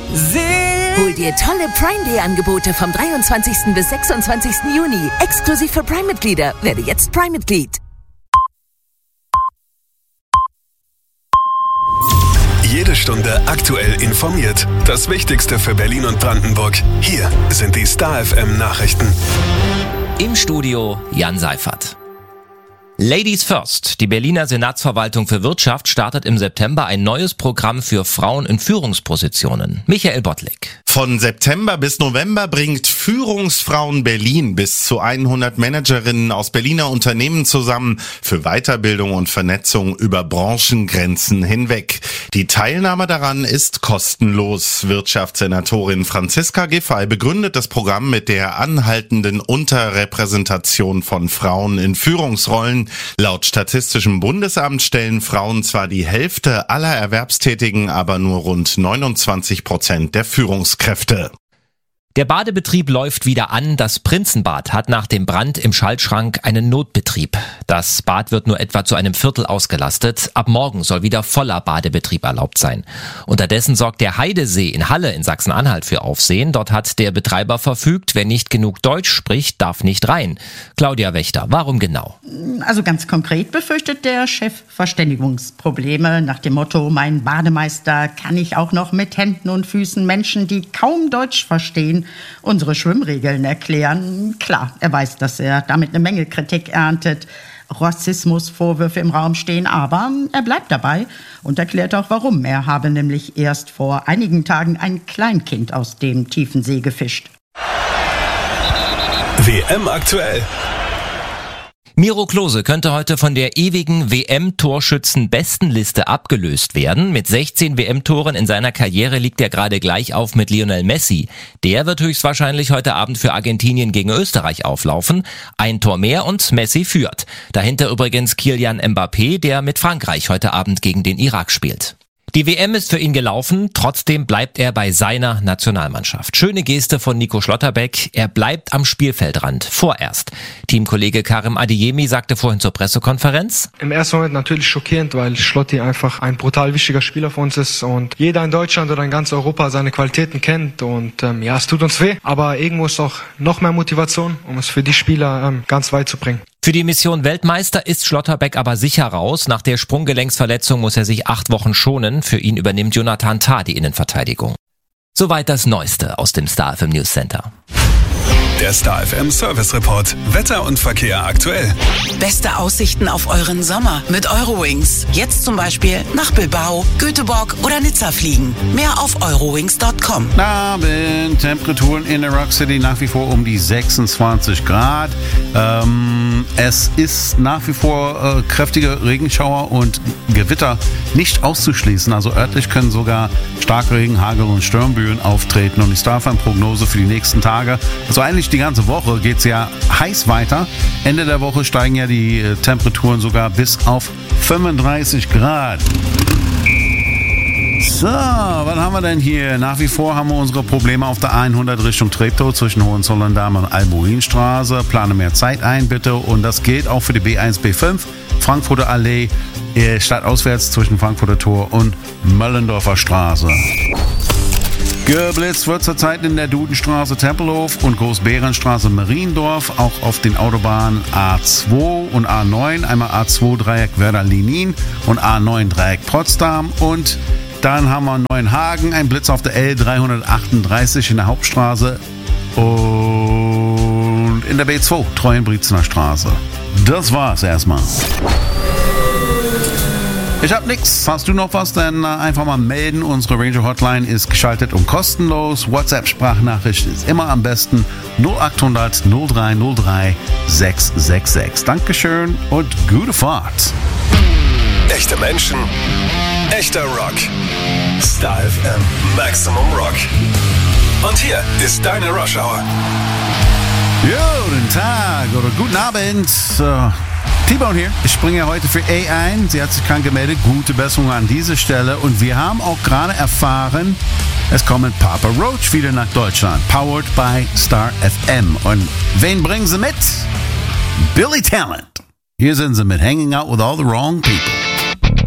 Hol dir tolle Prime-Day-Angebote vom 23. bis 26. Juni. Exklusiv für Prime-Mitglieder. Werde jetzt Prime-Mitglied. Jede Stunde aktuell informiert. Das Wichtigste für Berlin und Brandenburg. Hier sind die Star FM Nachrichten. Im Studio Jan Seifert. Ladies First. Die Berliner Senatsverwaltung für Wirtschaft startet im September ein neues Programm für Frauen in Führungspositionen. Michael Bottlik. Von September bis November bringt Führungsfrauen Berlin bis zu 100 Managerinnen aus Berliner Unternehmen zusammen für Weiterbildung und Vernetzung über Branchengrenzen hinweg. Die Teilnahme daran ist kostenlos. Wirtschaftssenatorin Franziska Giffey begründet das Programm mit der anhaltenden Unterrepräsentation von Frauen in Führungsrollen. Laut Statistischem Bundesamt stellen Frauen zwar die Hälfte aller Erwerbstätigen, aber nur rund 29% der Führungskräfte. Der Badebetrieb läuft wieder an. Das Prinzenbad hat nach dem Brand im Schaltschrank einen Notbetrieb. Das Bad wird nur etwa zu einem Viertel ausgelastet. Ab morgen soll wieder voller Badebetrieb erlaubt sein. Unterdessen sorgt der Heidesee in Halle in Sachsen-Anhalt für Aufsehen. Dort hat der Betreiber verfügt, wer nicht genug Deutsch spricht, darf nicht rein. Claudia Wächter, warum genau? Also ganz konkret befürchtet der Chef Verständigungsprobleme nach dem Motto, mein Bademeister kann ich auch noch mit Händen und Füßen Menschen, die kaum Deutsch verstehen, unsere Schwimmregeln erklären. Klar, er weiß, dass er damit eine Menge Kritik erntet, Rassismusvorwürfe im Raum stehen, aber er bleibt dabei und erklärt auch warum. Er habe nämlich erst vor einigen Tagen ein Kleinkind aus dem tiefen See gefischt. WM aktuell. Miro Klose könnte heute von der ewigen WM-Torschützen-Bestenliste abgelöst werden. Mit 16 WM-Toren in seiner Karriere liegt er gerade gleich auf mit Lionel Messi. Der wird höchstwahrscheinlich heute Abend für Argentinien gegen Österreich auflaufen. Ein Tor mehr und Messi führt. Dahinter übrigens Kylian Mbappé, der mit Frankreich heute Abend gegen den Irak spielt. Die WM ist für ihn gelaufen, trotzdem bleibt er bei seiner Nationalmannschaft. Schöne Geste von Nico Schlotterbeck, er bleibt am Spielfeldrand, vorerst. Teamkollege Karim Adeyemi sagte vorhin zur Pressekonferenz: Im ersten Moment natürlich schockierend, weil Schlotti einfach ein brutal wichtiger Spieler für uns ist und jeder in Deutschland oder in ganz Europa seine Qualitäten kennt und es tut uns weh, aber irgendwo ist auch noch mehr Motivation, um es für die Spieler ganz weit zu bringen. Für die Mission Weltmeister ist Schlotterbeck aber sicher raus. Nach der Sprunggelenksverletzung muss er sich 8 Wochen schonen. Für ihn übernimmt Jonathan Tah die Innenverteidigung. Soweit das Neueste aus dem Star FM News Center. Der Star FM Service Report. Wetter und Verkehr aktuell. Beste Aussichten auf euren Sommer mit Eurowings. Jetzt zum Beispiel nach Bilbao, Göteborg oder Nizza fliegen. Mehr auf eurowings.com. Guten Abend. Temperaturen in der Rock City nach wie vor um die 26 Grad. Es ist nach wie vor kräftige Regenschauer und Gewitter nicht auszuschließen. Also örtlich können sogar Starkregen, Hagel und Sturmböen auftreten. Und die Star FM Prognose für die nächsten Tage. Also eigentlich die ganze Woche geht es ja heiß weiter. Ende der Woche steigen ja die Temperaturen sogar bis auf 35 Grad. So, was haben wir denn hier? Nach wie vor haben wir unsere Probleme auf der 100 Richtung Treptow zwischen Hohenzollern-Damm und Albuinstraße. Plane mehr Zeit ein, bitte. Und das gilt auch für die B1, B5, Frankfurter Allee, stadtauswärts zwischen Frankfurter Tor und Möllendorfer Straße. Geblitzt wird zurzeit in der Dudenstraße Tempelhof und Großbärenstraße Mariendorf, auch auf den Autobahnen A2 und A9, einmal A2 Dreieck Werder-Linin und A9 Dreieck Potsdam und dann haben wir Neuenhagen, ein Blitz auf der L338 in der Hauptstraße und in der B2 Treuenbrietzener Straße. Das war's erstmal. Ich hab nix. Hast du noch was? Dann einfach mal melden. Unsere Ranger Hotline ist geschaltet und kostenlos. WhatsApp-Sprachnachricht ist immer am besten. 0800 0303 666. Dankeschön und gute Fahrt. Echte Menschen, echter Rock. Star FM Maximum Rock. Und hier ist deine Rush Hour. Guten Tag oder guten Abend. T-Bone hier. Ich springe heute für A ein. Sie hat sich krank gemeldet. Gute Besserung an dieser Stelle. Und wir haben auch gerade erfahren, es kommt Papa Roach wieder nach Deutschland. Powered by Star FM. Und wen bringen sie mit? Billy Talent. Hier sind sie mit Hanging Out with All the Wrong People.